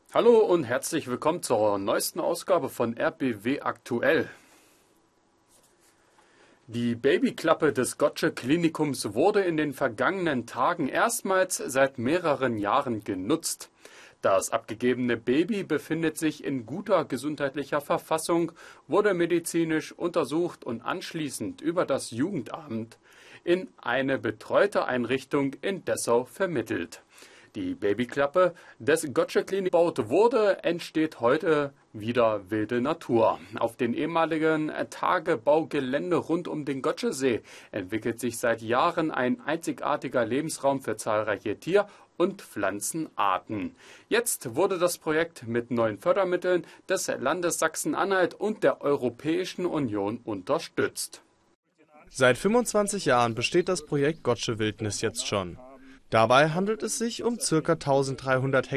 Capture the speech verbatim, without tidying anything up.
Hallo und herzlich willkommen zur neuesten Ausgabe von R B W aktuell. Die Babyklappe des Gottsched Klinikums wurde in den vergangenen Tagen erstmals seit mehreren Jahren genutzt. Das abgegebene Baby befindet sich in guter gesundheitlicher Verfassung, wurde medizinisch untersucht und anschließend über das Jugendamt in eine betreute Einrichtung in Dessau vermittelt. Die Babyklappe des Gottsched Klinik gebaut wurde, entsteht heute wieder wilde Natur. Auf dem ehemaligen Tagebaugelände rund um den Gotschedsee entwickelt sich seit Jahren ein einzigartiger Lebensraum für zahlreiche Tier- und Pflanzenarten. Jetzt wurde das Projekt mit neuen Fördermitteln des Landes Sachsen-Anhalt und der Europäischen Union unterstützt. Seit fünfundzwanzig Jahren besteht das Projekt Gotsched Wildnis jetzt schon. Dabei handelt es sich um ca. eintausenddreihundert Hektar